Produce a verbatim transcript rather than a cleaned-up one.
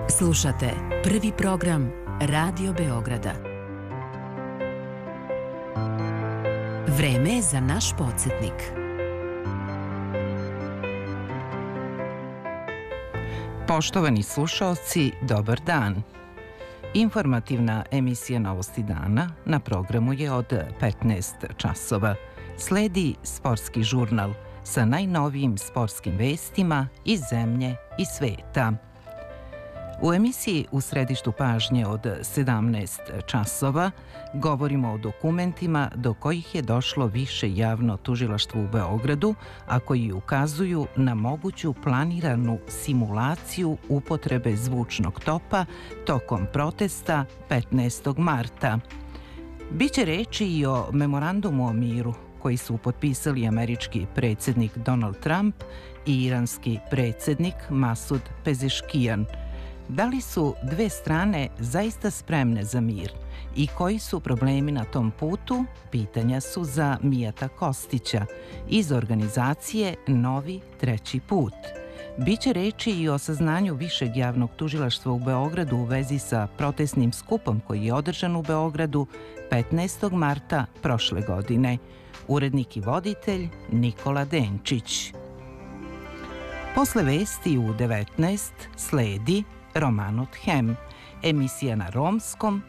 Slušate prvi program Radio Beograda. Vreme je za naš podsjetnik. Poštovani slušaoci, dobar dan. Informativna emisija Novosti dana na programu je od petnaest časova. Sledi sportski žurnal sa najnovijim sportskim vestima iz zemlje i sveta. U emisiji U središtu pažnje od sedamnaest časova govorimo o dokumentima do kojih je došlo Više javno tužilaštvo u Beogradu, a koji ukazuju na moguću planiranu simulaciju upotrebe zvučnog topa tokom protesta petnaestog marta. Biće reči i o memorandumu o miru koji su potpisali američki predsjednik Donald Trump i iranski predsjednik Masud Pezeškijan. Da li su dve strane zaista spremne za mir i koji su problemi na tom putu? Pitanja su za Mijata Kostića iz organizacije Novi treći put. Biće reči i o saznanju Višeg javnog tužilaštva u Beogradu u vezi sa protestnim skupom koji je održan u Beogradu petnaestog marta prošle godine. Urednik i voditelj Nikola Denčić. Posle vesti u devetnaest sledi Romanut Hem, emisija na romskom